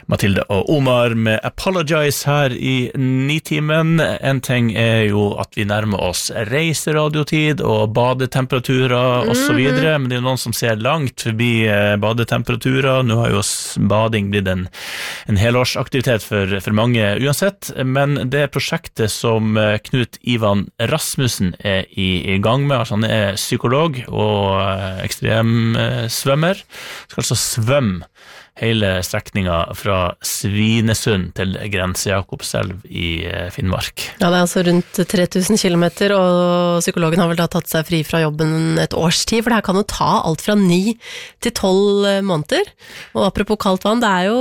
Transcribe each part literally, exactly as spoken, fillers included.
Mathilde og Omar med Apologize her i Nitimen. En ting er jo at vi nærmer oss reiseradiotid og badetemperaturer og så videre, men det er jo noen som ser langt forbi badetemperaturer. Nå har jo bading blitt en, en helårsaktivitet for, for mange uansett, men det prosjektet som Knut Ivan Rasmussen er i, i gang med, altså han er psykolog og ekstremsvømmer, skal altså svømme hele strekningen fra Svinesund til Grense Jakobselv i Finnmark. Ja, det er altså rundt tre tusen kilometer, og psykologen har vel da tatt seg fri fra jobben et års tid, for det her kan jo ta alt fra ni til tolv måneder. Og apropos kaldt vann, det er jo,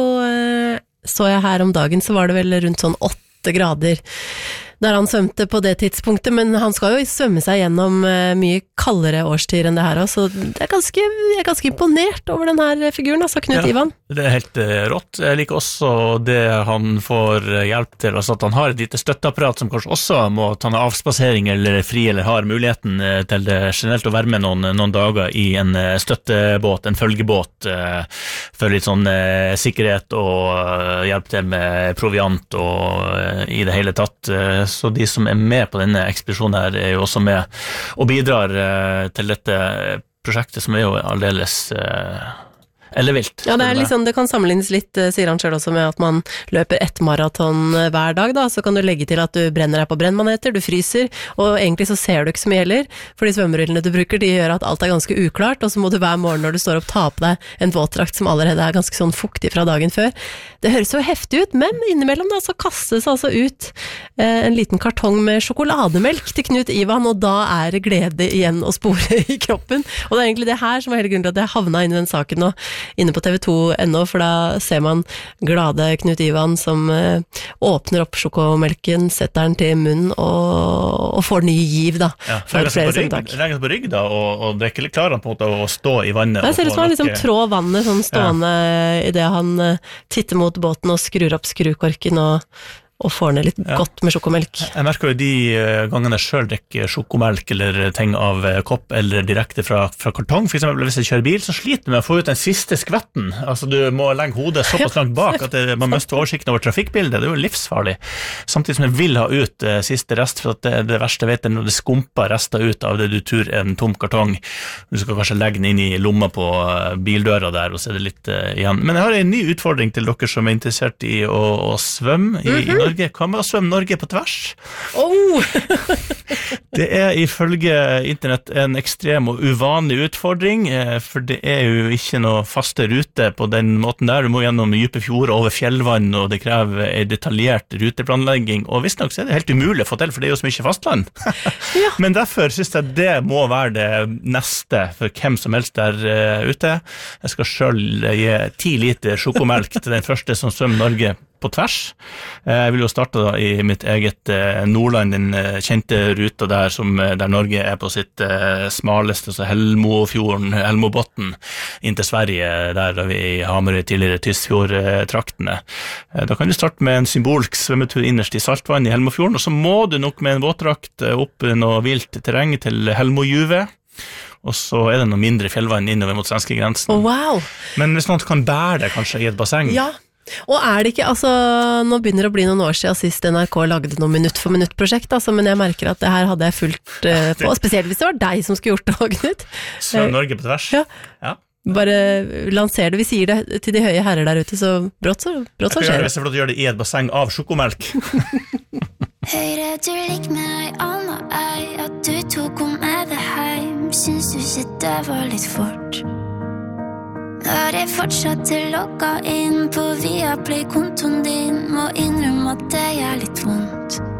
så jeg her om dagen, så var det vel rundt sånn åtte grader der han svømte på det tidspunktet, men han skal jo svømme seg gjennom mye kaldere årstider enn det her, så det er ganske, jeg er ganske imponert over den her figuren, altså Knut ja, Ivan. Det er helt rått. Jeg liker også det han får hjelp til, altså at han har et lite støtteapparat som kanskje også må ta en avspasering eller fri, eller har muligheten til det generelt å være med noen, noen dager i en støttebåt, en følgebåt, for litt sånn sikkerhet og hjelp til med proviant og i det hele tatt. Så de som er med på denne ekspedisjonen her er jo også med og bidrar til dette prosjektet som er jo aldeles ellevilt. Ja, det er liksom, det kan sammenlignes litt, sier han selv også, med at man løper ett maraton hver dag da, så kan du legge til at du brenner deg på brennmaneter, du fryser, og egentlig så ser du ikke så mye heller, for de svømmerillene du bruker, de gjør at alt er ganske uklart, og så må du hver morgen når du står opp ta på deg en våtdrakt som allerede er ganske sånn fuktig fra dagen før. Det høres jo heftig ut, men innimellom da så kastes altså ut eh, en liten kartong med sjokolademelk til Knut Ivan, og da er det glede igjen å spore i kroppen, og det er egentlig det her som er hele grunnen til at jeg havna inn i den saken nå, inne på T V to punkt no, for da ser man glade Knut Ivan som uh, åpner opp sjokomelken, setter den til munnen og, og får ny giv da. Ja, legger seg på, på rygg da, og, og det er ikke klarer han på en måte å stå i vannet. Det ser ut som han liksom trår vannet sånn stående ja. I det han uh, titter mot båten og skrur opp skrukorken og og får ned litt ja. Godt med sjokomelk. Jeg merker jo de gangene jeg selv drikker sjokomelk eller ting av kopp eller direkte fra, fra kartong, for eksempel hvis jeg kjører bil, så sliter jeg med å få ut den siste skvetten. Altså du må legge hodet såpass langt bak at det, man mister oversikten over trafikkbildet. Det er jo livsfarlig. Samtidig som jeg vil ha ut uh, siste rest, for at det, det verste jeg vet er når det skumper rester ut av det du tur en tom kartong. Du skal kanskje legge den inn i lomma på uh, bildøra der, og så er det litt uh, igjen. Men jeg har en ny utfordring til dere som er interessert i å, å svømme i, mm-hmm. i Norge. Hva med å svømme Norge på tvers? Oh! Det er ifølge internett en ekstrem og uvanlig utfordring, for det er jo ikke noe faste rute på den måten der. Du må gjennom dype fjorder over fjellvann, og det krever en detaljert ruteplanlegging, og visst nok så er det helt umulig å få til, for det er jo så mye fastland. Ja. Men derfor synes jeg det må være det neste for hvem som helst der uh, ute. Jeg skal selv gi ti liter sjokomelk til den første som svømmer Norge på tvers. Jeg vil jo starte da i mitt eget Nordland, den kjente ruta der, som, der Norge er på sitt smaleste, så Helmofjorden, Helmobotn, inn til Sverige, der vi har tidligere Tysfjord-traktene. Da kan du starte med en symbolsk svømmetur innerst i saltvann i Helmofjorden, og så må du nok med en våtdrakt opp noe vilt terreng til Helmojuve, og så er det noe mindre fjellvann innover mot svenske grensen. Oh, wow. Men hvis noen kan bære det kanskje i et basseng, ja. Og er det ikke, altså, nå begynner det å bli noen år siden sist N R K lagde noe minutt for minutt-prosjekt, altså, men jeg merker at det her hadde jeg fulgt uh, på, spesielt hvis det var deg som skulle gjort det, Knut. Svøm Norge på tvers. Ja. Ja. Bare lanser det, vi sier det til de høye herrer der ute, så brått så, brått så skjer det. Jeg kan gjøre det i et basseng av sjokomelk. Høyre du lik meg, Anna ei, at du tok om med det heim, syns du ikke det var litt fort. Når jeg fortsatte logga inn på Viaplay-kontoen din, må innrømme at det er litt vondt.